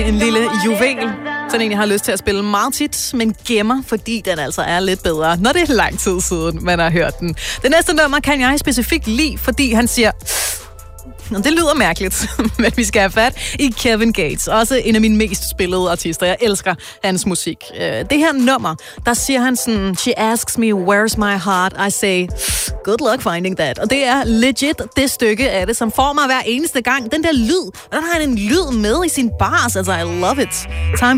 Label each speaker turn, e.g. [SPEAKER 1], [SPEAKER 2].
[SPEAKER 1] en lille juvel. Sådan en, jeg har lyst til at spille meget tit, men gemmer, fordi den altså er lidt bedre, når det er lang tid siden, man har hørt den. Det næste nummer kan jeg specifikt lide, fordi han siger... Det lyder mærkeligt, men vi skal have fat i Kevin Gates. Også en af mine mest spillede artister. Jeg elsker hans musik. Det her nummer, der siger han sådan... She asks me, where's my heart? I say, good luck finding that. Og det er legit det stykke af det, som får mig hver eneste gang. Den der lyd. Og den har han en lyd med i sin bars. Altså, I love it. Time